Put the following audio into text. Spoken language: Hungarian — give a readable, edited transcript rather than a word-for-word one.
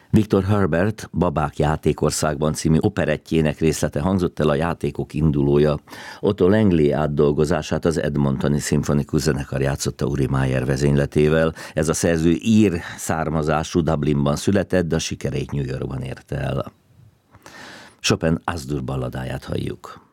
Victor Herbert Babák játékországban című operettjének részlete hangzott el, a játékok indulója. Otto Lengley átdolgozását az Edmontoni Szimfonikus Zenekar játszotta Uri Mayer vezényletével. Ez a szerző ír származású, Dublinban született, de a sikerét New Yorkban érte el. Chopin Az-Dur balladáját halljuk.